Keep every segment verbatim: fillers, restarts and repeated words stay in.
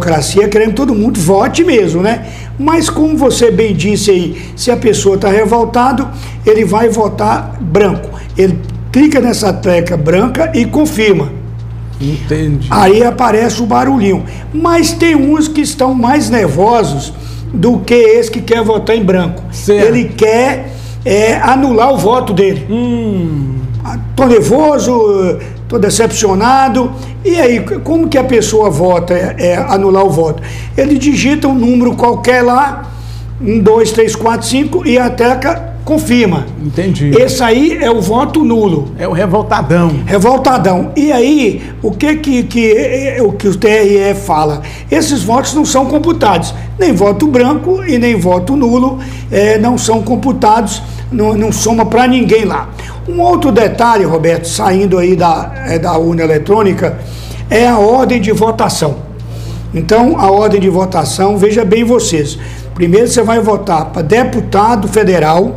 democracia, querendo que todo mundo vote mesmo, né? Mas como você bem disse aí, se a pessoa está revoltado, ele vai votar branco. Ele clica nessa tecla branca e confirma. Entendi. Aí aparece o barulhinho. Mas tem uns que estão mais nervosos do que esse que quer votar em branco. Certo. Ele quer é, anular o voto dele. Hum. Tô nervoso, tô decepcionado. E aí, como que a pessoa vota, é, é anular o voto? Ele digita um número qualquer lá, um, dois, três, quatro, cinco, e a tecla confirma. Entendi. Esse aí é o voto nulo. É o revoltadão. Revoltadão. E aí, o que, que, que, o, que o T R E fala? Esses votos não são computados. Nem voto branco e nem voto nulo é, não são computados, não, não soma para ninguém lá. Um outro detalhe, Roberto, saindo aí da, é, da urna eletrônica, é a ordem de votação. Então, a ordem de votação, veja bem vocês. Primeiro você vai votar para deputado federal,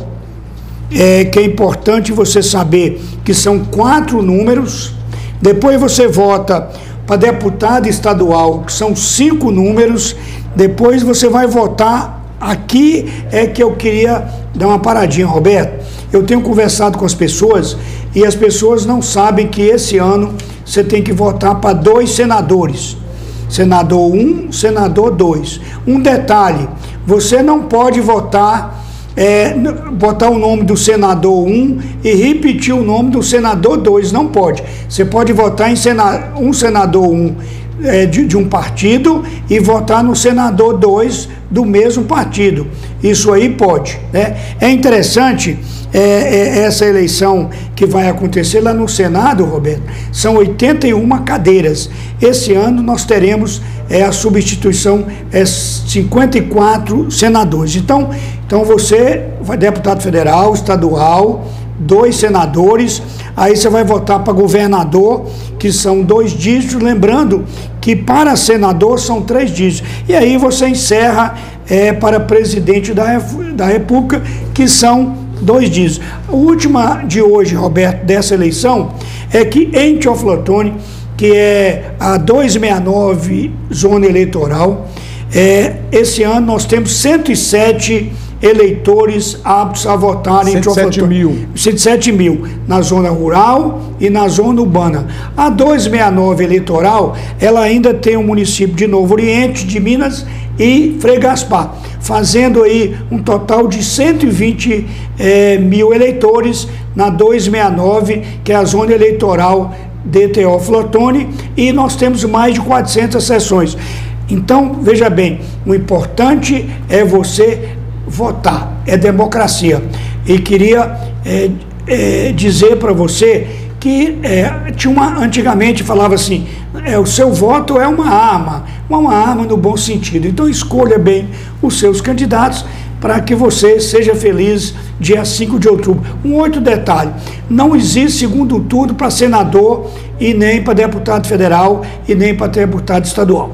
é, que é importante você saber que são quatro números. Depois você vota para deputado estadual, que são cinco números. Depois você vai votar, aqui é que eu queria dar uma paradinha, Roberto. Eu tenho conversado com as pessoas e as pessoas não sabem que esse ano você tem que votar para dois senadores. Senador um, senador dois. Um detalhe, você não pode votar, é, botar o nome do senador um e repetir o nome do senador dois, não pode. Você pode votar em sena, um senador um é, de, de um partido e votar no senador dois do mesmo partido. Isso aí pode, né? É interessante, é, é, essa eleição que vai acontecer lá no Senado, Roberto, são oitenta e uma cadeiras. Esse ano nós teremos é, a substituição, é, cinquenta e quatro senadores. Então, então você vai deputado federal, estadual, dois senadores, aí você vai votar para governador, que são dois dígitos, lembrando que para senador são três dígitos. E aí você encerra é, para presidente da, da República, que são dois dígitos. A última de hoje, Roberto, dessa eleição, é que em Teoflotone, que é a duzentos e sessenta e nove zona eleitoral, é, esse ano nós temos cento e sete eleitores aptos a votar em Teoflotone. cento e sete mil na zona rural e na zona urbana. A duzentos e sessenta e nove eleitoral, ela ainda tem o município de Novo Oriente, de Minas e Frei Gaspar, fazendo aí um total de cento e vinte eh, mil eleitores na duzentos e sessenta e nove, que é a zona eleitoral de Teoflotone, e nós temos mais de quatrocentas sessões. Então, veja bem, o importante é você votar, é democracia. E queria é, é, dizer para você que é, tinha uma, antigamente falava assim, é, o seu voto é uma arma, uma arma no bom sentido. Então escolha bem os seus candidatos para que você seja feliz dia cinco de outubro. Um outro detalhe, não existe segundo turno para senador e nem para deputado federal e nem para deputado estadual.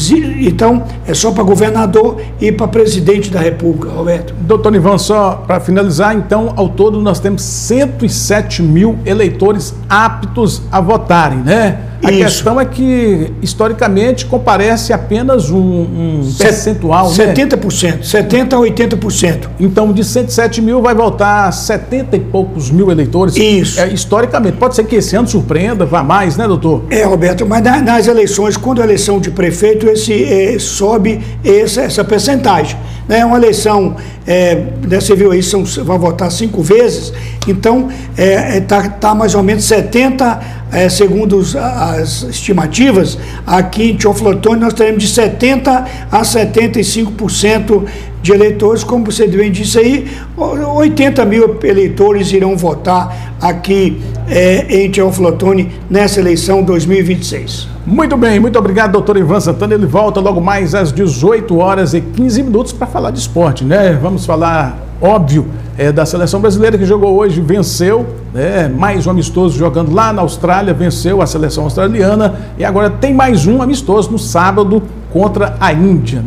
Então, é só para governador e para presidente da República, Roberto. Doutor Nivan, só para finalizar, então, ao todo nós temos cento e sete mil eleitores aptos a votarem, né? A Isso. questão é que, historicamente, comparece apenas um, um percentual, setenta por cento, né? setenta por cento a oitenta por cento. Então, de cento e sete mil vai votar setenta e poucos mil eleitores. Isso. É, historicamente, pode ser que esse ano surpreenda, vá mais, né, doutor? É, Roberto, mas na, nas eleições, quando a eleição de prefeito, esse, é, sobe essa, essa percentagem. Né? Uma eleição, é, você viu aí, são, vai votar cinco vezes, então está é, tá, tá mais ou menos setenta, é, segundo os, as estimativas, aqui em Teoflotone nós teremos de setenta a setenta e cinco por cento de eleitores, como você bem disse aí, oitenta mil eleitores irão votar aqui é, em Teoflotone nessa eleição dois mil e vinte e seis. Muito bem, muito obrigado, doutor Ivan Santana. Ele volta logo mais às dezoito horas e quinze minutos para falar de esporte, né? Vamos falar, óbvio, é, da seleção brasileira que jogou hoje, venceu, né? Mais um amistoso jogando lá na Austrália, venceu a seleção australiana e agora tem mais um amistoso no sábado contra a Índia, né?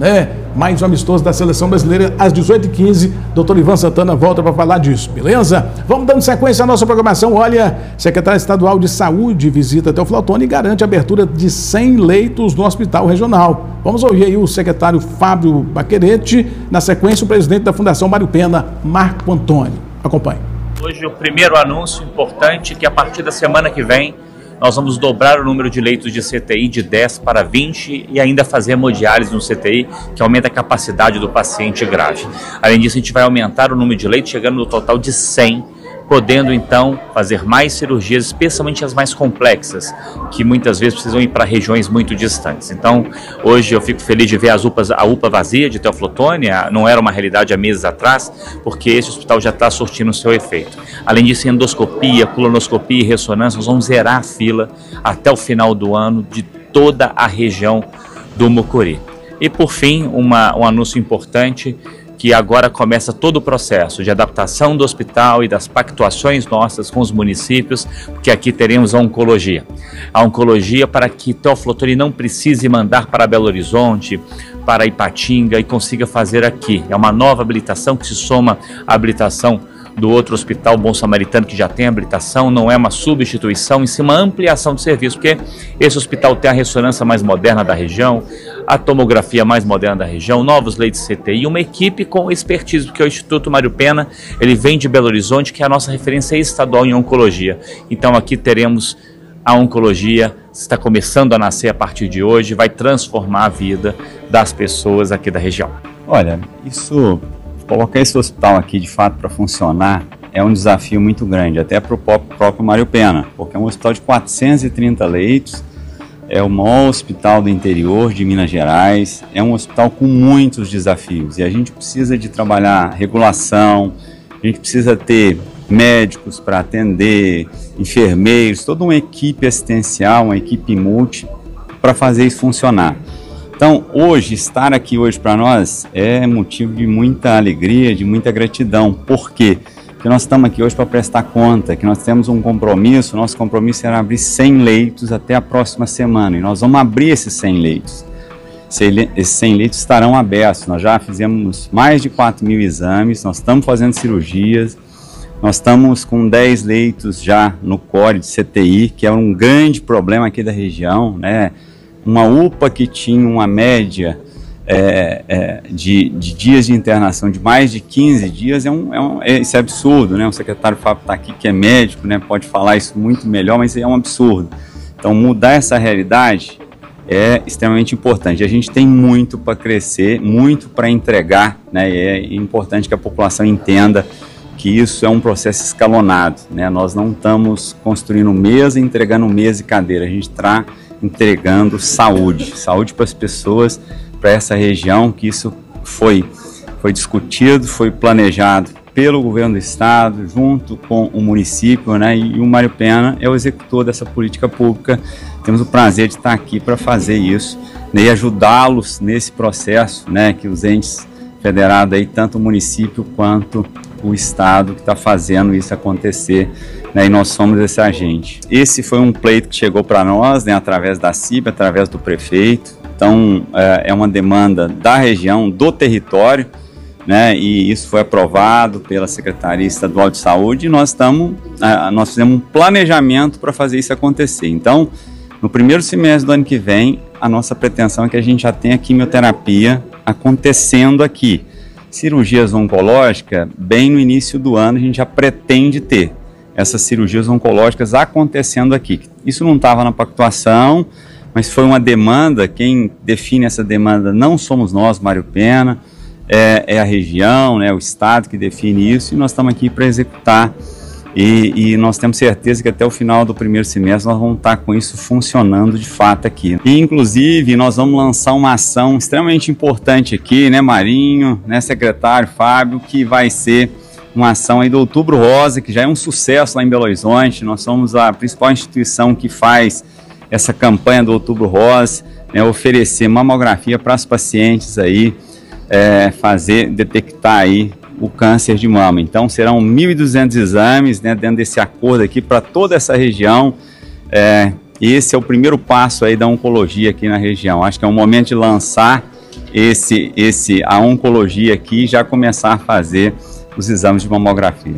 mais um amistoso da Seleção Brasileira às dezoito e quinze. Doutor Ivan Santana volta para falar disso, beleza? Vamos dando sequência à nossa programação. Olha, secretário estadual de Saúde visita Teófilo Otoni e garante a abertura de cem leitos no Hospital Regional. Vamos ouvir aí o secretário Fábio Baquerete, na sequência o presidente da Fundação Mário Pena, Marco Antônio. Acompanhe. Hoje o primeiro anúncio importante que a partir da semana que vem nós vamos dobrar o número de leitos de C T I de dez para vinte e ainda fazer hemodiálise no C T I, que aumenta a capacidade do paciente grave. Além disso, a gente vai aumentar o número de leitos, chegando no total de cem, podendo então fazer mais cirurgias, especialmente as mais complexas, que muitas vezes precisam ir para regiões muito distantes. Então, hoje eu fico feliz de ver as U P As, a U P A vazia de Teófilo Otoni, não era uma realidade há meses atrás, porque esse hospital já está surtindo o seu efeito. Além disso, endoscopia, colonoscopia e ressonância, nós vamos zerar a fila até o final do ano de toda a região do Mucuri. E por fim, uma, um anúncio importante, que agora começa todo o processo de adaptação do hospital e das pactuações nossas com os municípios, porque aqui teremos a oncologia. A oncologia para que Teófilo Otoni não precise mandar para Belo Horizonte, para Ipatinga e consiga fazer aqui. É uma nova habilitação que se soma à habilitação do outro hospital Bom Samaritano, que já tem habilitação, não é uma substituição, em si uma ampliação de serviço, porque esse hospital tem a ressonância mais moderna da região, a tomografia mais moderna da região, novos leitos de C T I, uma equipe com expertise, porque o Instituto Mário Pena, ele vem de Belo Horizonte, que é a nossa referência estadual em oncologia. Então aqui teremos a oncologia, está começando a nascer a partir de hoje, vai transformar a vida das pessoas aqui da região. Olha, isso... Colocar esse hospital aqui de fato para funcionar é um desafio muito grande, até para o próprio Mário Pena, porque é um hospital de quatrocentos e trinta leitos, é o maior hospital do interior de Minas Gerais, é um hospital com muitos desafios e a gente precisa de trabalhar regulação, a gente precisa ter médicos para atender, enfermeiros, toda uma equipe assistencial, uma equipe multi para fazer isso funcionar. Então, hoje, estar aqui hoje para nós é motivo de muita alegria, de muita gratidão. Por quê? Porque nós estamos aqui hoje para prestar conta, que nós temos um compromisso, nosso compromisso era abrir cem leitos até a próxima semana, e nós vamos abrir esses cem leitos. Esses cem leitos estarão abertos, nós já fizemos mais de quatro mil exames, nós estamos fazendo cirurgias, nós estamos com dez leitos já no core de C T I, que é um grande problema aqui da região, né? Uma U P A que tinha uma média é, é, de, de dias de internação de mais de quinze dias, é um, é um, é, isso é absurdo, né? O secretário Fábio está aqui, que é médico, né? Pode falar isso muito melhor, mas é um absurdo. Então, mudar essa realidade é extremamente importante. A gente tem muito para crescer, muito para entregar, né? E é importante que a população entenda que isso é um processo escalonado, né? Nós não estamos construindo mesa e entregando mesa e cadeira, a gente está entregando saúde, saúde para as pessoas, para essa região, que isso foi, foi discutido, foi planejado pelo governo do estado, junto com o município, né? E o Mário Pena é o executor dessa política pública. Temos o prazer de estar aqui para fazer isso, né? E ajudá-los nesse processo, né? Que os entes federados aí, tanto o município quanto o estado, que está fazendo isso acontecer, né, e nós somos esse agente. Esse foi um pleito que chegou para nós, né, através da C I B, através do prefeito. Então é, é uma demanda da região, do território, né, e isso foi aprovado pela Secretaria Estadual de Saúde, e nós estamos, uh, nós fizemos um planejamento para fazer isso acontecer. Então, no primeiro semestre do ano que vem, a nossa pretensão é que a gente já tenha quimioterapia acontecendo aqui. Cirurgias oncológicas, bem no início do ano, a gente já pretende ter essas cirurgias oncológicas acontecendo aqui. Isso não estava na pactuação, mas foi uma demanda. Quem define essa demanda não somos nós, Mário Pena, é, é a região, né, o estado que define isso, e nós estamos aqui para executar. E, e nós temos certeza que até o final do primeiro semestre nós vamos estar com isso funcionando de fato aqui. E inclusive nós vamos lançar uma ação extremamente importante aqui, né, Marinho, né, secretário Fábio, que vai ser uma ação aí do Outubro Rosa, que já é um sucesso lá em Belo Horizonte. Nós somos a principal instituição que faz essa campanha do Outubro Rosa, né, oferecer mamografia para as pacientes aí, é, fazer, detectar aí o câncer de mama. Então serão mil e duzentos exames, né, dentro desse acordo aqui para toda essa região. É, esse é o primeiro passo aí da oncologia aqui na região. Acho que é um momento de lançar esse, esse, a oncologia aqui e já começar a fazer os exames de mamografia.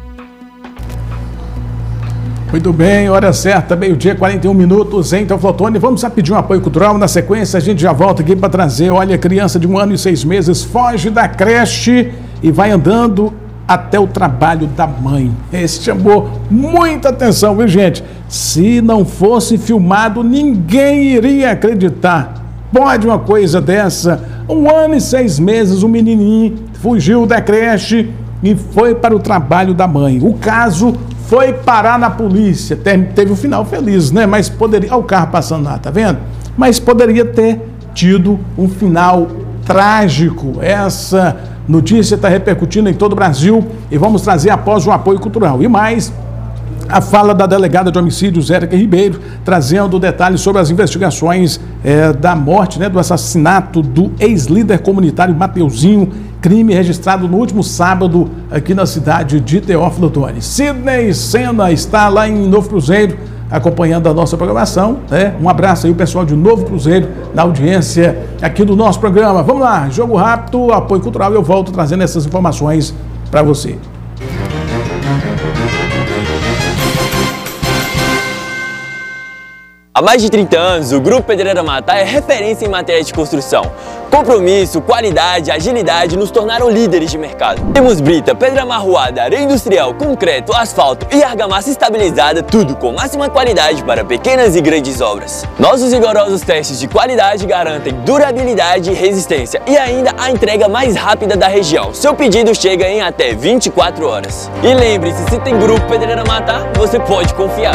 Muito bem, hora certa, meio-dia, quarenta e um minutos em Teoflotone. Vamos pedir um apoio cultural. Na sequência, a gente já volta aqui para trazer. Olha, criança de um ano e seis meses foge da creche e vai andando até o trabalho da mãe. Esse chamou muita atenção, viu, gente? Se não fosse filmado, ninguém iria acreditar. Pode uma coisa dessa? Um ano e seis meses, o menininho fugiu da creche e foi para o trabalho da mãe. O caso foi parar na polícia. Teve um final feliz, né? Mas poderia... Olha o carro passando lá, tá vendo? Mas poderia ter tido um final trágico. Essa notícia está repercutindo em todo o Brasil e vamos trazer após um apoio cultural. E mais, a fala da delegada de homicídios, Érica Ribeiro, trazendo detalhes sobre as investigações é, da morte, né, do assassinato do ex-líder comunitário Mateuzinho, crime registrado no último sábado aqui na cidade de Teófilo Otoni. Sidney Sena está lá em Novo Cruzeiro, acompanhando a nossa programação, né? Um abraço aí, o pessoal de Novo Cruzeiro, na audiência aqui do nosso programa. Vamos lá, jogo rápido, apoio cultural, eu volto trazendo essas informações para você. Há mais de trinta anos, o Grupo Pedreira Matar é referência em matéria de construção. Compromisso, qualidade, agilidade nos tornaram líderes de mercado. Temos brita, pedra amarroada, areia industrial, concreto, asfalto e argamassa estabilizada, tudo com máxima qualidade para pequenas e grandes obras. Nossos rigorosos testes de qualidade garantem durabilidade e resistência e ainda a entrega mais rápida da região. Seu pedido chega em até vinte e quatro horas. E lembre-se, se tem Grupo Pedreira Matar, você pode confiar.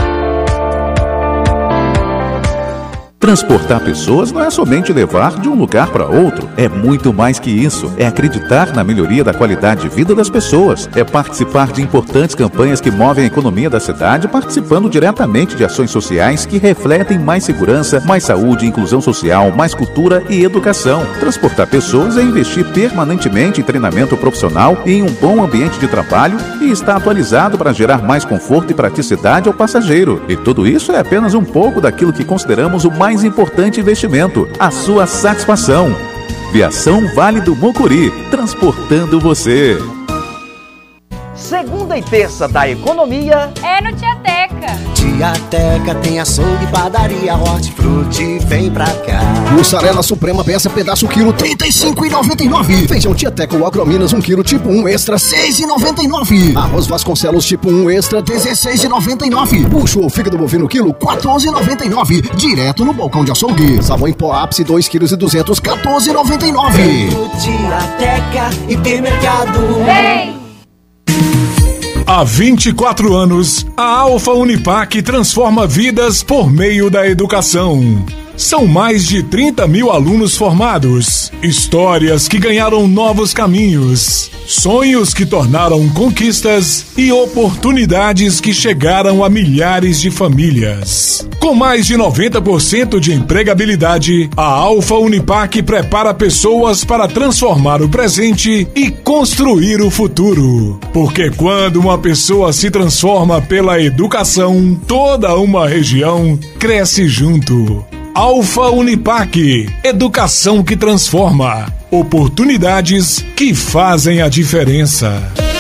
Transportar pessoas não é somente levar de um lugar para outro, é muito mais que isso. É acreditar na melhoria da qualidade de vida das pessoas, é participar de importantes campanhas que movem a economia da cidade, participando diretamente de ações sociais que refletem mais segurança, mais saúde, inclusão social, mais cultura e educação. Transportar pessoas é investir permanentemente em treinamento profissional e em um bom ambiente de trabalho e estar atualizado para gerar mais conforto e praticidade ao passageiro. E tudo isso é apenas um pouco daquilo que consideramos o mais mais importante investimento, a sua satisfação. Viação Vale do Mucuri, transportando você. Segunda e terça da economia é no Tiateca. Tiateca tem açougue e padaria, hortifruti, vem pra cá. Mussarela Suprema peça pedaço quilo trinta e cinco reais e noventa e nove centavos. Feijão Tiateca ou Agrominas um quilo tipo um extra seis reais e noventa e nove centavos. Arroz Vasconcelos tipo um extra dezesseis reais e noventa e nove centavos. Bucho ou fígado bovino quilo quatorze reais e noventa e nove centavos. Direto no balcão de açougue. Sabão em pó ápice dois quilos e duzentos, quatorze reais e noventa e nove centavos. Tiateca, hipermercado. Vem! Há vinte e quatro anos, a Alfa Unipac transforma vidas por meio da educação. São mais de trinta mil alunos formados, histórias que ganharam novos caminhos, sonhos que tornaram conquistas e oportunidades que chegaram a milhares de famílias. Com mais de noventa por cento de empregabilidade, a Alfa Unipac prepara pessoas para transformar o presente e construir o futuro. Porque quando uma pessoa se transforma pela educação, toda uma região cresce junto. Alfa Unipac, educação que transforma, oportunidades que fazem a diferença.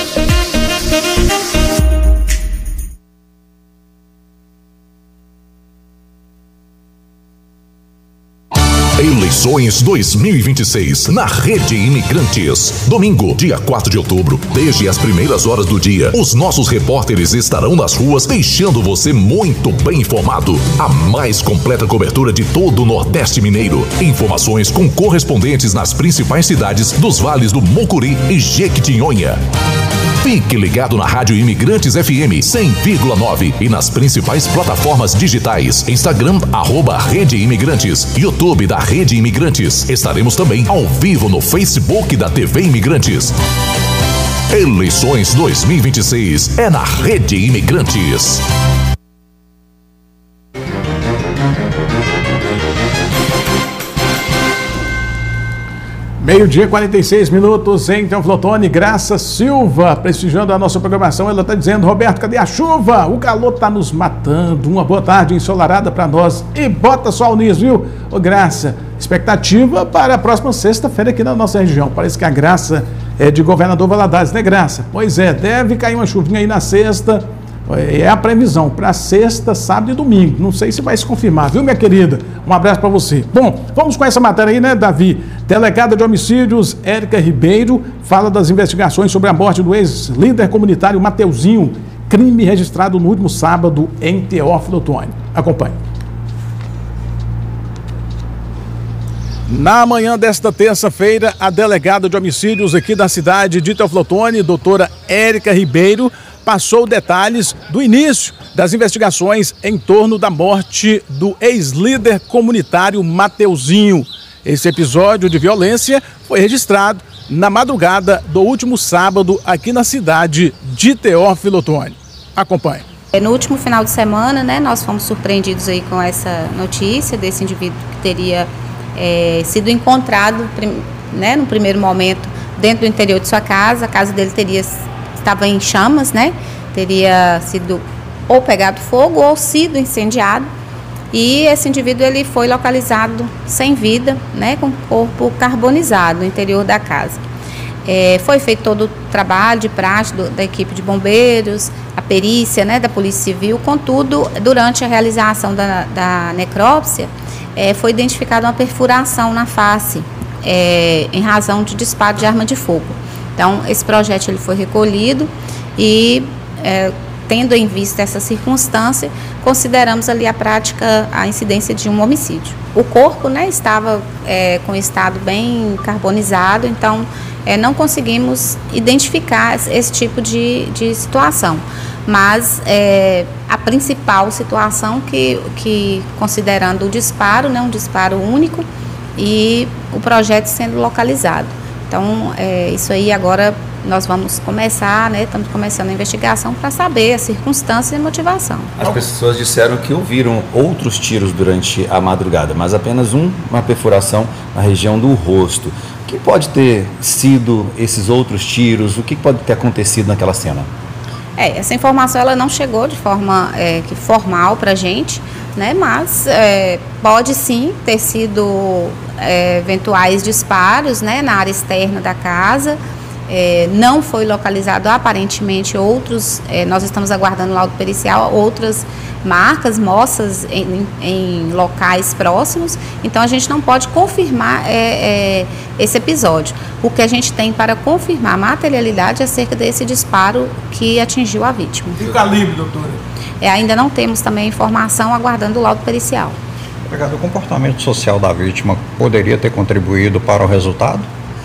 Eleições dois mil e vinte e seis na Rede Imigrantes. Domingo, dia quatro de outubro, desde as primeiras horas do dia, os nossos repórteres estarão nas ruas deixando você muito bem informado. A mais completa cobertura de todo o Nordeste Mineiro. Informações com correspondentes nas principais cidades dos vales do Mucuri e Jequitinhonha. Fique ligado na Rádio Imigrantes F M cem vírgula nove e nas principais plataformas digitais. Instagram, arroba Rede Imigrantes. YouTube da Rede Imigrantes. Estaremos também ao vivo no Facebook da T V Imigrantes. Eleições dois mil e vinte e seis é na Rede Imigrantes. Meio-dia, quarenta e seis minutos em Teoflotone. Graça Silva, prestigiando a nossa programação, ela está dizendo: Roberto, cadê a chuva? O calor está nos matando. Uma boa tarde ensolarada para nós. E bota sol nisso, viu? Ô, Graça, expectativa para a próxima sexta-feira aqui na nossa região. Parece que a Graça é de Governador Valadares, né, Graça? Pois é, deve cair uma chuvinha aí na sexta. É a previsão para sexta, sábado e domingo. Não sei se vai se confirmar, viu, minha querida? Um abraço para você. Bom, vamos com essa matéria aí, né, Davi? Delegada de Homicídios, Érica Ribeiro, fala das investigações sobre a morte do ex-líder comunitário Mateuzinho, crime registrado no último sábado em Teófilo Otoni. Acompanhe. Na manhã desta terça-feira, a delegada de homicídios aqui da cidade de Teófilo Otoni, doutora Érica Ribeiro, passou detalhes do início das investigações em torno da morte do ex-líder comunitário Mateuzinho. Esse episódio de violência foi registrado na madrugada do último sábado aqui na cidade de Teófilo Otoni. Acompanhe. No último final de semana, né, nós fomos surpreendidos aí com essa notícia desse indivíduo que teria é, sido encontrado, né, no primeiro momento dentro do interior de sua casa. A casa dele teria estava em chamas, né? Teria sido ou pegado fogo ou sido incendiado. E esse indivíduo ele foi localizado sem vida, né? Com o corpo carbonizado no interior da casa. É, foi feito todo o trabalho de praxe do, da equipe de bombeiros, a perícia, né, da Polícia Civil. Contudo, durante a realização da, da necrópsia, é, foi identificada uma perfuração na face, é, em razão de disparo de arma de fogo. Então, esse projétil ele foi recolhido e, é, tendo em vista essa circunstância, consideramos ali a prática, a incidência de um homicídio. O corpo, né, estava é, com estado bem carbonizado, então é, não conseguimos identificar esse tipo de, de situação. Mas é, a principal situação que, que, considerando o disparo, né, um disparo único e o projétil sendo localizado. Então, é, isso aí agora nós vamos começar, né? Estamos começando a investigação para saber a circunstância e a motivação. As pessoas disseram que ouviram outros tiros durante a madrugada, mas apenas um, uma perfuração na região do rosto. O que pode ter sido esses outros tiros? O que pode ter acontecido naquela cena? É, essa informação ela não chegou de forma é, que formal para a gente, né? Mas é, pode sim ter sido é, eventuais disparos, né, na área externa da casa. É, não foi localizado aparentemente outros, é, nós estamos aguardando o laudo pericial, outras marcas, moças em, em locais próximos, então a gente não pode confirmar é, é, esse episódio. O que a gente tem para confirmar a materialidade é acerca desse disparo que atingiu a vítima. E o calibre, doutora? É, ainda não temos também informação, aguardando o laudo pericial. O comportamento social da vítima poderia ter contribuído para o resultado?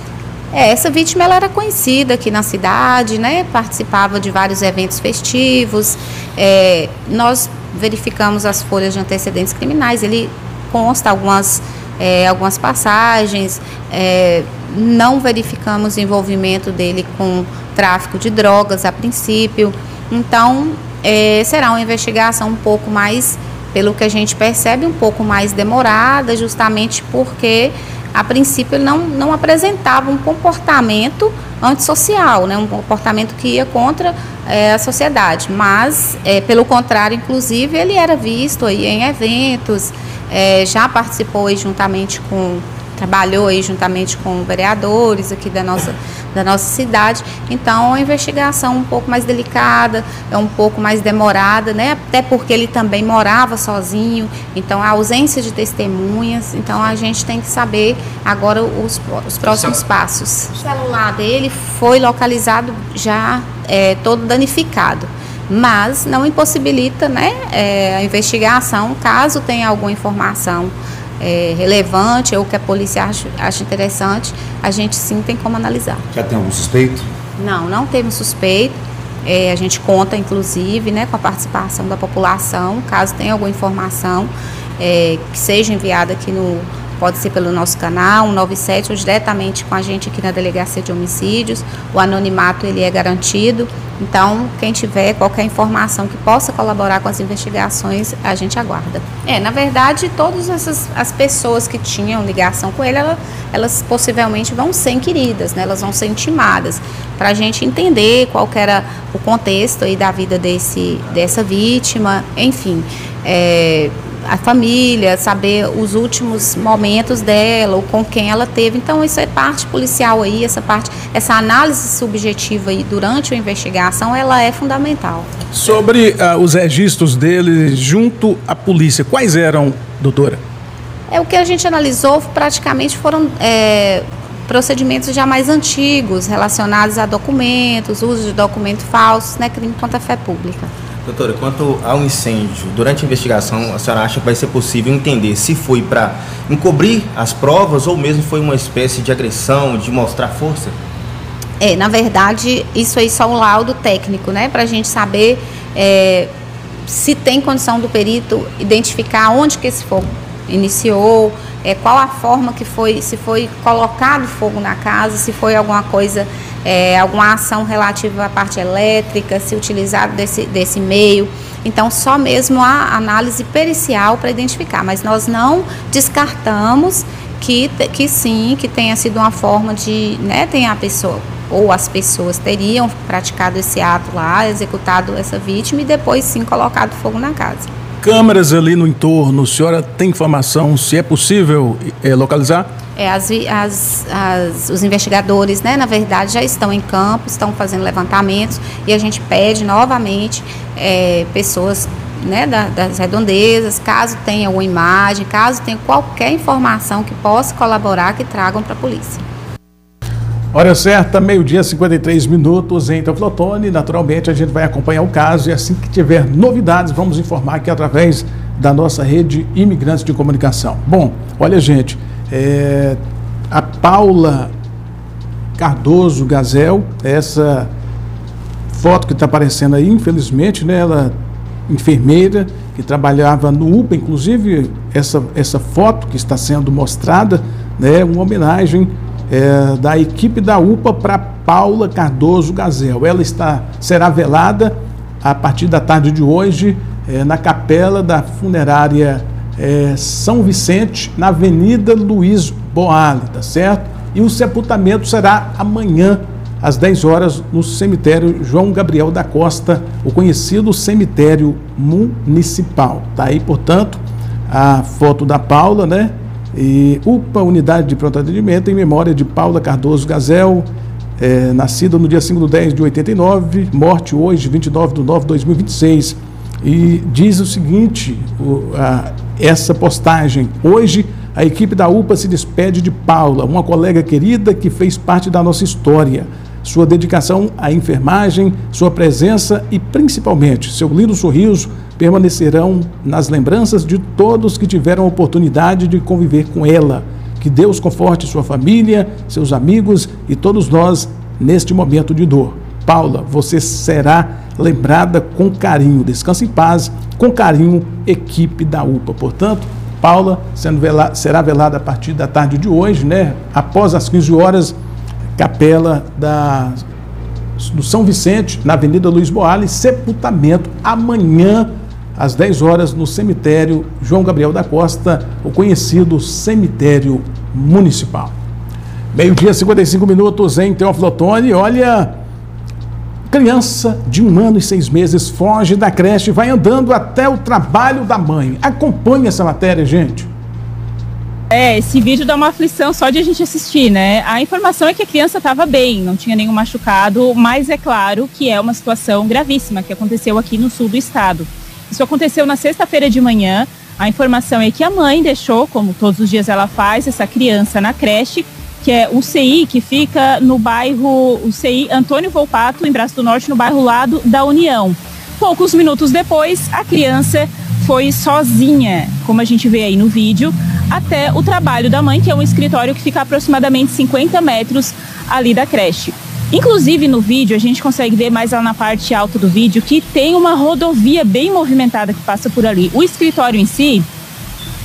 É, essa vítima ela era conhecida aqui na cidade, né? Participava de vários eventos festivos. É, nós verificamos as folhas de antecedentes criminais, ele consta algumas, é, algumas passagens, é, não verificamos o envolvimento dele com tráfico de drogas a princípio. Então, é, será uma investigação um pouco mais, pelo que a gente percebe, um pouco mais demorada, justamente porque a princípio ele não, não apresentava um comportamento antissocial, né? Um comportamento que ia contra é, a sociedade, mas é, pelo contrário, inclusive, ele era visto aí em eventos, é, já participou aí juntamente com, trabalhou aí juntamente com vereadores aqui da nossa, da nossa cidade. Então, a investigação um pouco mais delicada, é um pouco mais demorada, né? Até porque ele também morava sozinho, então a ausência de testemunhas, então a gente tem que saber agora os, os próximos passos. O celular dele foi localizado já é, todo danificado, mas não impossibilita, né, é, a investigação, caso tenha alguma informação É, relevante ou que a polícia acha, acha interessante, a gente sim tem como analisar. Já tem algum suspeito? Não, não temos suspeito. É, a gente conta, inclusive, né, com a participação da população, caso tenha alguma informação é, que seja enviada aqui no, pode ser pelo nosso canal, um nove sete, ou diretamente com a gente aqui na Delegacia de Homicídios. O anonimato ele é garantido, então quem tiver qualquer informação que possa colaborar com as investigações, a gente aguarda. É, na verdade, todas essas as pessoas que tinham ligação com ele, ela, elas possivelmente vão ser inquiridas, né? Elas vão ser intimadas, para a gente entender qual que era o contexto aí da vida desse, dessa vítima, enfim, é, a família, saber os últimos momentos dela, ou com quem ela teve. Então isso é parte policial aí, essa parte, essa análise subjetiva aí durante a investigação, ela é fundamental. Sobre uh, os registros dele junto à polícia, quais eram, doutora? É, o que a gente analisou praticamente foram é, procedimentos já mais antigos, relacionados a documentos, uso de documentos falsos, né, crime contra a fé pública. Doutora, quanto ao incêndio, durante a investigação, a senhora acha que vai ser possível entender se foi para encobrir as provas ou mesmo foi uma espécie de agressão, de mostrar força? É, na verdade, isso aí só um laudo técnico, né, para a gente saber é, se tem condição do perito identificar onde que esse fogo iniciou, é, qual a forma que foi, se foi colocado fogo na casa, se foi alguma coisa, é, alguma ação relativa à parte elétrica, se utilizado desse, desse meio. Então, só mesmo a análise pericial para identificar, mas nós não descartamos que, que sim, que tenha sido uma forma de, né, tem a pessoa, ou as pessoas teriam praticado esse ato lá, executado essa vítima e depois sim colocado fogo na casa. Câmeras ali no entorno, a senhora tem informação se é possível é, localizar? É, as, as, as, os investigadores, né, na verdade, já estão em campo, estão fazendo levantamentos e a gente pede novamente é, pessoas, né, da, das redondezas, caso tenha alguma imagem, caso tenha qualquer informação que possa colaborar, que tragam para a polícia. Hora certa, meio-dia, cinquenta e três minutos em Teoflotone. Naturalmente, a gente vai acompanhar o caso e assim que tiver novidades, vamos informar aqui através da nossa rede Imigrantes de Comunicação. Bom, olha, gente, é, a Paula Cardoso Gazel, essa foto que está aparecendo aí, infelizmente, né, ela enfermeira que trabalhava no U P A, inclusive essa, essa foto que está sendo mostrada, né, uma homenagem É, da equipe da U P A para Paula Cardoso Gazel. Ela está, será velada a partir da tarde de hoje é, na capela da funerária é, São Vicente, na Avenida Luiz Boali, tá certo? E o sepultamento será amanhã às dez horas no cemitério João Gabriel da Costa, o conhecido cemitério municipal. Tá aí, portanto, a foto da Paula, né? E U P A, Unidade de Pronto Atendimento, em memória de Paula Cardoso Gazel, é, nascida no dia cinco de dez de oitenta e nove, morte hoje, vinte e nove de nove de dois mil e vinte e seis. E diz o seguinte, o, a, essa postagem: hoje a equipe da U P A se despede de Paula, uma colega querida que fez parte da nossa história. Sua dedicação à enfermagem, sua presença e principalmente seu lindo sorriso permanecerão nas lembranças de todos que tiveram a oportunidade de conviver com ela. Que Deus conforte sua família, seus amigos e todos nós neste momento de dor. Paula, você será lembrada com carinho. Descanse em paz, com carinho, equipe da U P A. Portanto, Paula sendo vela, será velada a partir da tarde de hoje, né? Após as quinze horas, capela da, do São Vicente, na Avenida Luiz Boali, sepultamento amanhã às dez horas no cemitério João Gabriel da Costa, o conhecido cemitério municipal. Meio-dia, cinquenta e cinco minutos em Teoflotone. Olha, criança de um ano e seis meses foge da creche e vai andando até o trabalho da mãe. Acompanhe essa matéria, gente. É, esse vídeo dá uma aflição só de a gente assistir, né? A informação é que a criança estava bem, não tinha nenhum machucado, mas é claro que é uma situação gravíssima que aconteceu aqui no sul do estado. Isso aconteceu na sexta-feira de manhã. A informação é que a mãe deixou, como todos os dias ela faz, essa criança na creche, que é o C I, que fica no bairro, o C I Antônio Volpato, em Braço do Norte, no bairro Lado da União. Poucos minutos depois, a criança foi sozinha, como a gente vê aí no vídeo, até o trabalho da mãe, que é um escritório que fica a aproximadamente cinquenta metros ali da creche. Inclusive, no vídeo, a gente consegue ver mais lá na parte alta do vídeo que tem uma rodovia bem movimentada que passa por ali. O escritório em si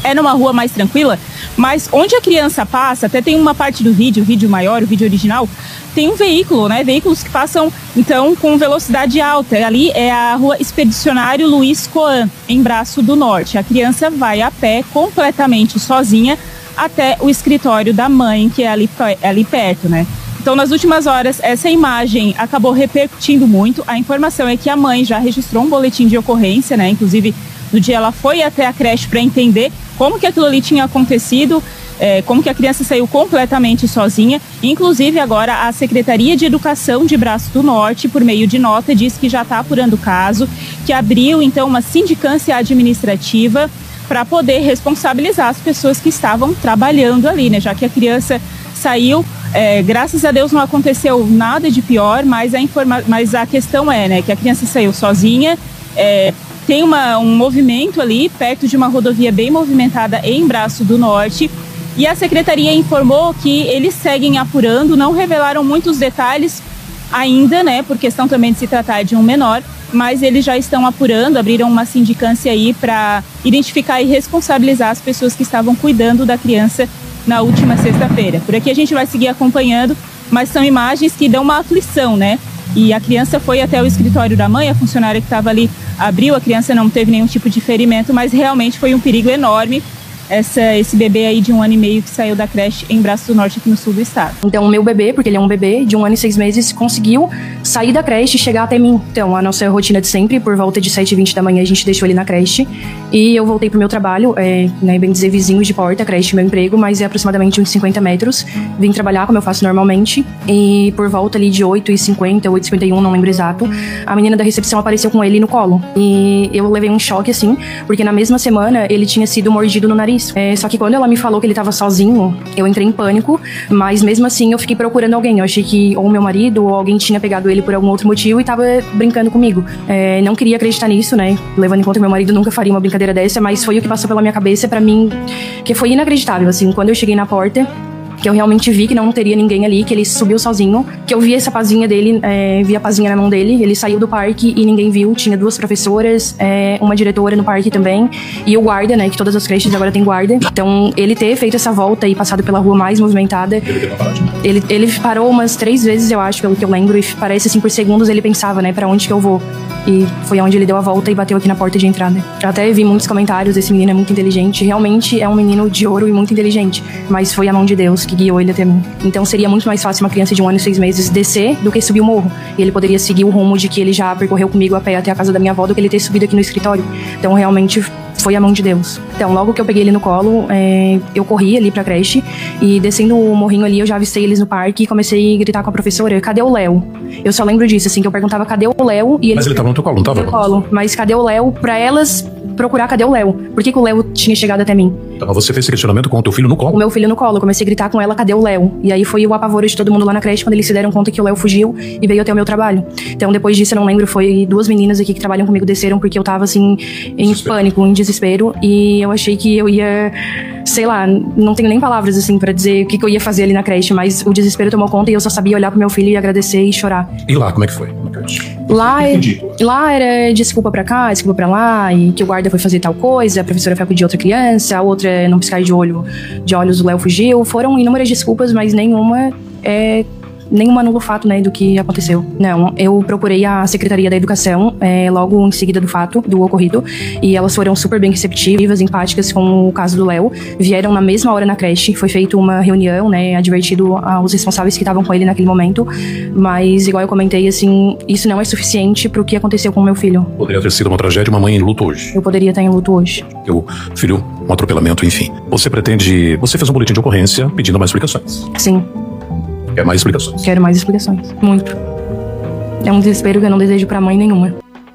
é numa rua mais tranquila, mas onde a criança passa, até tem uma parte do vídeo, o vídeo maior, o vídeo original, tem um veículo, né? Veículos que passam, então, com velocidade alta. Ali é a rua Expedicionário Luiz Coan, em Braço do Norte. A criança vai a pé, completamente sozinha, até o escritório da mãe, que é ali, ali perto, né? Então, nas últimas horas, essa imagem acabou repercutindo muito. A informação é que a mãe já registrou um boletim de ocorrência, né? Inclusive, no dia ela foi até a creche para entender como que aquilo ali tinha acontecido, é, como que a criança saiu completamente sozinha. Inclusive, agora, a Secretaria de Educação de Braço do Norte, por meio de nota, diz que já está apurando o caso, que abriu, então, uma sindicância administrativa para poder responsabilizar as pessoas que estavam trabalhando ali, né? Já que a criança saiu, é, graças a Deus não aconteceu nada de pior, mas a, informa mas a questão é, né, que a criança saiu sozinha, é, tem uma, um movimento ali perto de uma rodovia bem movimentada em Braço do Norte, e a secretaria informou que eles seguem apurando, não revelaram muitos detalhes ainda, né, por questão também de se tratar de um menor, mas eles já estão apurando, abriram uma sindicância aí para identificar e responsabilizar as pessoas que estavam cuidando da criança na última sexta-feira. Por aqui a gente vai seguir acompanhando, mas são imagens que dão uma aflição, né? E a criança foi até o escritório da mãe, a funcionária que estava ali abriu, a criança não teve nenhum tipo de ferimento, mas realmente foi um perigo enorme essa, esse bebê aí de um ano e meio que saiu da creche em Braço do Norte, aqui no sul do estado. Então o meu bebê, porque ele é um bebê de um ano e seis meses, conseguiu sair da creche e chegar até mim. Então a nossa rotina de sempre, por volta de sete e vinte da manhã, a gente deixou ele na creche e eu voltei pro meu trabalho, é, né, bem dizer vizinhos de porta, a creche, meu emprego, mas é aproximadamente uns cinquenta metros. Vim trabalhar como eu faço normalmente e por volta ali de oito e cinquenta, oito e cinquenta e um, não lembro exato, a menina da recepção apareceu com ele no colo e eu levei um choque assim, porque na mesma semana ele tinha sido mordido no nariz. É, só que quando ela me falou que ele tava sozinho, eu entrei em pânico, mas mesmo assim eu fiquei procurando alguém. Eu achei que ou meu marido ou alguém tinha pegado ele por algum outro motivo e tava brincando comigo. É, não queria acreditar nisso, né? Levando em conta que meu marido nunca faria uma brincadeira dessa, mas foi o que passou pela minha cabeça pra mim, que foi inacreditável, assim. Quando eu cheguei na porta, que eu realmente vi que não teria ninguém ali, que ele subiu sozinho, que eu vi essa pazinha dele, é, vi a pazinha na mão dele, ele saiu do parque e ninguém viu, tinha duas professoras, é, uma diretora no parque também, e o guarda, né, que todas as creches agora tem guarda, então ele ter feito essa volta e passado pela rua mais movimentada, ele, ele parou umas três vezes, eu acho, pelo que eu lembro, e parece assim, por segundos ele pensava, né, pra onde que eu vou, e foi onde ele deu a volta e bateu aqui na porta de entrada. Eu até vi muitos comentários, esse menino é muito inteligente, realmente é um menino de ouro e muito inteligente, mas foi a mão de Deus que guiou ele até mim. Então seria muito mais fácil uma criança de um ano e seis meses descer do que subir o morro. E ele poderia seguir o rumo de que ele já percorreu comigo a pé até a casa da minha avó do que ele ter subido aqui no escritório. Então realmente foi a mão de Deus. Então logo que eu peguei ele no colo, é, eu corri ali pra creche e descendo o morrinho ali eu já avistei eles no parque e comecei a gritar com a professora, cadê o Léo? Eu só lembro disso, assim, que eu perguntava cadê o Léo e ele... Mas ele tava no teu colo, não tava? No colo. Mas cadê o Léo pra elas procurar cadê o Léo? Por que que o Léo tinha chegado até mim? Então você fez esse questionamento com o teu filho no colo? O meu filho no colo. Eu comecei a gritar com ela, cadê o Léo? E aí foi o apavoro de todo mundo lá na creche quando eles se deram conta que o Léo fugiu e veio até o meu trabalho. Então depois disso, eu não lembro, foi duas meninas aqui que trabalham comigo desceram porque eu tava assim, em pânico, em desespero. E eu achei que eu ia, sei lá, não tenho nem palavras assim pra dizer o que, que eu ia fazer ali na creche, mas o desespero tomou conta e eu só sabia olhar pro meu filho e agradecer e chorar. E lá, como é que foi na creche? Lá, lá era desculpa pra cá, desculpa pra lá, e que o guarda foi fazer tal coisa, a professora foi acudir outra criança, a outra não piscar de olho, de olhos o Léo fugiu. Foram inúmeras desculpas, mas nenhuma é... nenhuma anula o fato, né, do que aconteceu. Não, eu procurei a Secretaria da Educação é, logo em seguida do fato, do ocorrido, e elas foram super bem receptivas, empáticas com o caso do Léo. Vieram na mesma hora na creche, foi feita uma reunião, né, advertido aos responsáveis que estavam com ele naquele momento, mas igual eu comentei, assim, isso não é suficiente pro que aconteceu com o meu filho. Poderia ter sido uma tragédia, uma mãe em luto hoje. Eu poderia estar em luto hoje. Teu filho, um atropelamento, enfim. Você pretende... Você fez um boletim de ocorrência pedindo mais explicações. Sim. Quer mais explicações? Quero mais explicações. Muito. É um desespero que eu não desejo pra mãe nenhuma.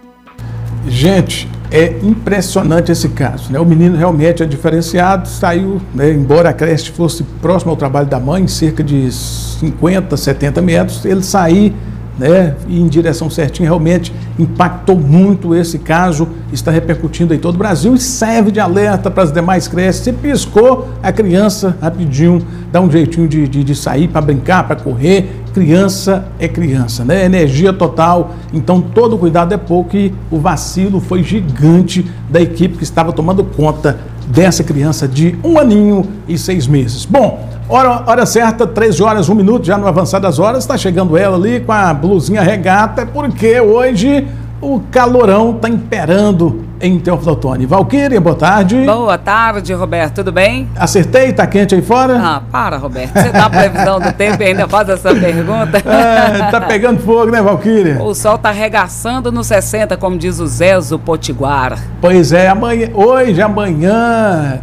Gente, é impressionante esse caso, né? O menino realmente é diferenciado, saiu, né, embora a creche fosse próximo ao trabalho da mãe, cerca de cinquenta, setenta metros, ele sair, né, em direção certinha, realmente impactou muito esse caso, está repercutindo em todo o Brasil e serve de alerta para as demais creches. Se piscou, a criança rapidinho dá um jeitinho de, de, de sair para brincar, para correr. Criança é criança, né? Energia total, então todo cuidado é pouco e o vacilo foi gigante da equipe que estava tomando conta dessa criança de um aninho e seis meses. Bom, hora, hora certa, treze horas, um minuto, já no avançar das horas, está chegando ela ali com a blusinha regata, porque hoje o calorão está imperando em Teófilo Otoni. Valquíria, boa tarde. Boa tarde, Roberto, tudo bem? Acertei? Tá quente aí fora? Ah, para, Roberto, você dá a previsão do tempo e ainda faz essa pergunta? É, tá pegando fogo, né, Valquíria? O sol tá arregaçando no sessenta, como diz o Zezo Potiguara. Pois é, amanhã, hoje, amanhã,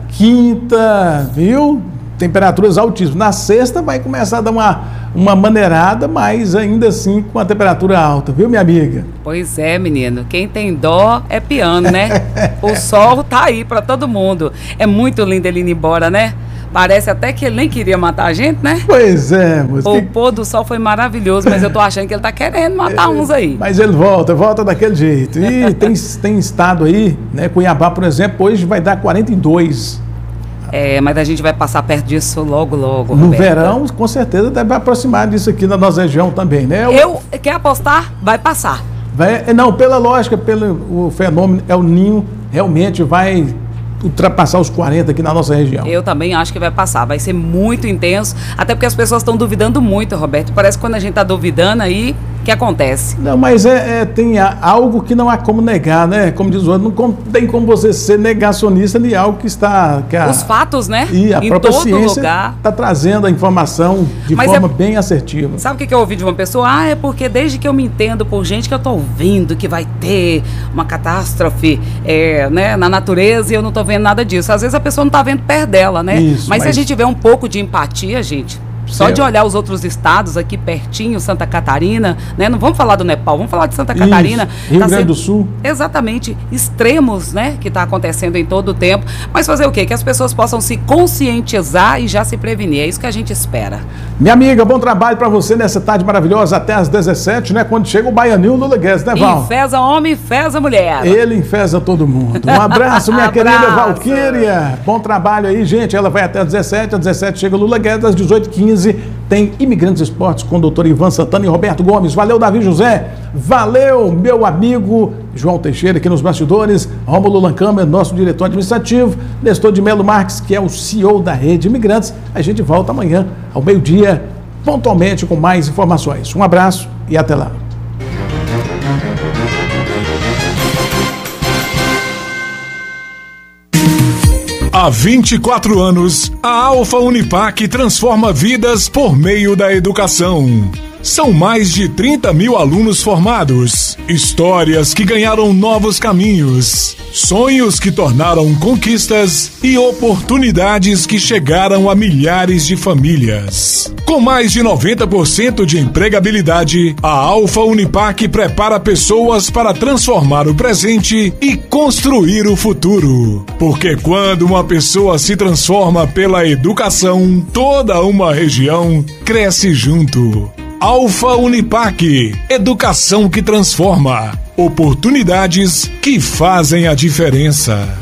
quinta, viu? Temperaturas altíssimas. Na sexta vai começar a dar uma, uma maneirada, mas ainda assim com a temperatura alta, viu, minha amiga? Pois é, menino. Quem tem dó é piano, né? O sol tá aí pra todo mundo. É muito lindo ele ir embora, né? Parece até que ele nem queria matar a gente, né? Pois é, moça. O pôr do sol foi maravilhoso, mas eu tô achando que ele tá querendo matar uns aí. Mas ele volta, volta daquele jeito. E tem, tem estado aí, né? Cuiabá, por exemplo, hoje vai dar quarenta e dois. É, mas a gente vai passar perto disso logo, logo, No Roberto. verão, com certeza, deve aproximar disso aqui na nossa região também, né? Eu, quer apostar? Vai passar. Vai, não, pela lógica, pelo o fenômeno El Ninho, realmente vai ultrapassar os quarenta aqui na nossa região. Eu também acho que vai passar, vai ser muito intenso, até porque as pessoas estão duvidando muito, Roberto. Parece que quando a gente está duvidando aí, o que acontece? Não, mas é, é, tem a, algo que não há como negar, né? Como diz o outro, não com, tem como você ser negacionista de algo que está... Que a, Os fatos, né? E a em própria todo ciência lugar. está trazendo a informação de Mas forma é, bem assertiva. Sabe o que, que eu ouvi de uma pessoa? Ah, é porque desde que eu me entendo por gente que eu estou ouvindo que vai ter uma catástrofe é, né, na natureza e eu não estou vendo nada disso. Às vezes a pessoa não está vendo perto dela, né? Isso, mas, mas se a gente tiver um pouco de empatia, gente... Só É. de olhar os outros estados aqui pertinho, Santa Catarina, né? Não vamos falar do Nepal, vamos falar de Santa Isso. Catarina. Rio Tá Grande sendo- do Sul. Exatamente, extremos, né? Que está acontecendo em todo o tempo. Mas fazer o quê? Que as pessoas possam se conscientizar e já se prevenir. É isso que a gente espera. Minha amiga, bom trabalho para você nessa tarde maravilhosa até às dezessete, né? Quando chega o Baianinho Lula Guedes, né, Val? Enfesa homem, feza mulher. Ele enfesa todo mundo. Um abraço, minha Abraço. querida Valquíria. Bom trabalho aí, gente. Ela vai até às dezessete, às dezessete chega o Lula Guedes, às dezoito e quinze tem Imigrantes Esportes com o doutor Ivan Santana e Roberto Gomes. Valeu, Davi José. Valeu, meu amigo João Teixeira aqui nos bastidores. Rômulo Lancâmara, nosso diretor administrativo. Nestor de Melo Marques, que é o C E O da Rede Imigrantes. A gente volta amanhã ao meio-dia, pontualmente, com mais informações. Um abraço e até lá. Há vinte e quatro anos, a Alfa Unipac transforma vidas por meio da educação. São mais de trinta mil alunos formados, histórias que ganharam novos caminhos, sonhos que tornaram conquistas e oportunidades que chegaram a milhares de famílias. Com mais de noventa por cento de empregabilidade, a Alfa Unipac prepara pessoas para transformar o presente e construir o futuro. Porque quando uma pessoa se transforma pela educação, toda uma região cresce junto. Alfa Unipac, educação que transforma, oportunidades que fazem a diferença.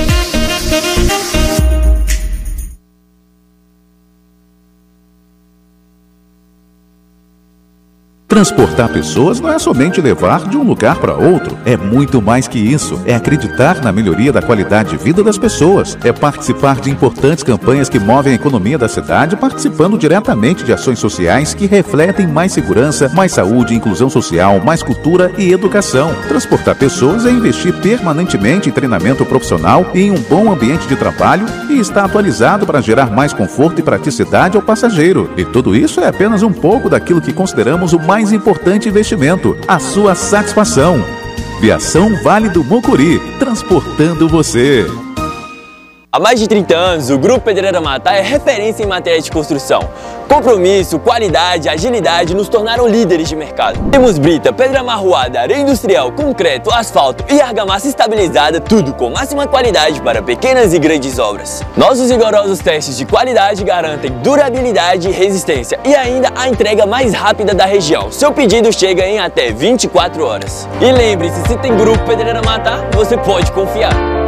Transportar pessoas não é somente levar de um lugar para outro. É muito mais que isso. É acreditar na melhoria da qualidade de vida das pessoas. É participar de importantes campanhas que movem a economia da cidade, participando diretamente de ações sociais que refletem mais segurança, mais saúde, inclusão social, mais cultura e educação. Transportar pessoas é investir permanentemente em treinamento profissional e em um bom ambiente de trabalho e estar atualizado para gerar mais conforto e praticidade ao passageiro. E tudo isso é apenas um pouco daquilo que consideramos o mais importante investimento, a sua satisfação. Viação Vale do Mucuri, transportando você. Há mais de trinta anos, o Grupo Pedreira Matar é referência em matéria de construção. Compromisso, qualidade, agilidade nos tornaram líderes de mercado. Temos brita, pedra amarroada, areia industrial, concreto, asfalto e argamassa estabilizada, tudo com máxima qualidade para pequenas e grandes obras. Nossos rigorosos testes de qualidade garantem durabilidade e resistência e ainda a entrega mais rápida da região. Seu pedido chega em até vinte e quatro horas. E lembre-se, se tem Grupo Pedreira Matar, você pode confiar.